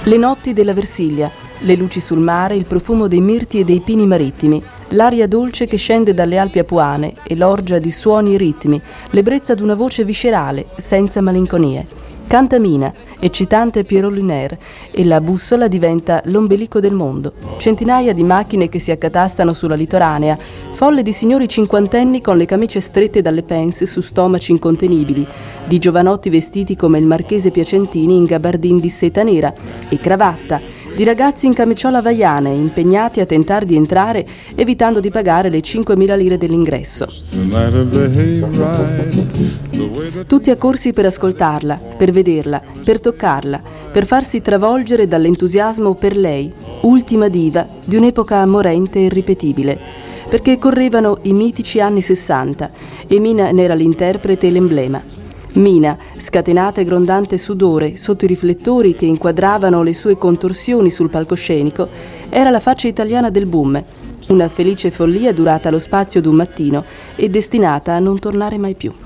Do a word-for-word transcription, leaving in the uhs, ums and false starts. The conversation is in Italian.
Le notti della Versiglia, le luci sul mare, il profumo dei mirti e dei pini marittimi, l'aria dolce che scende dalle Alpi apuane e l'orgia di suoni e ritmi, l'ebbrezza d'una voce viscerale, senza malinconie. Canta Mina, eccitante Pierrot Lunaire, e la bussola diventa l'ombelico del mondo. Centinaia di macchine che si accatastano sulla litoranea, folle di signori cinquantenni con le camicie strette dalle pence su stomaci incontenibili, di giovanotti vestiti come il marchese Piacentini in gabardin di seta nera e cravatta, di ragazzi in camiciola havaiane impegnati a tentare di entrare evitando di pagare le cinquemila lire dell'ingresso. Tutti accorsi per ascoltarla, per vederla, per toccarla, per farsi travolgere dall'entusiasmo per lei, ultima diva di un'epoca morente e irripetibile, perché correvano i mitici anni sessanta e Mina ne era l'interprete e l'emblema. Mina, scatenata e grondante sudore sotto i riflettori che inquadravano le sue contorsioni sul palcoscenico, era la faccia italiana del boom, una felice follia durata lo spazio d'un mattino e destinata a non tornare mai più.